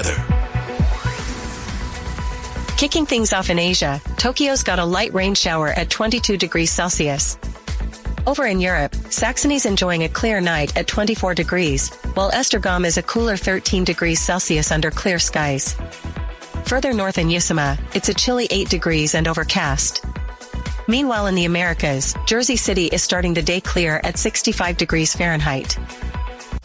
weather. Kicking things off in Asia, Tokyo's got a light rain shower at 22 degrees Celsius. Over in Europe, Saxony's enjoying a clear night at 24 degrees, while Esztergom is a cooler 13 degrees Celsius under clear skies. Further north in Usuma, it's a chilly 8 degrees and overcast. Meanwhile in the Americas, Jersey City is starting the day clear at 65 degrees Fahrenheit.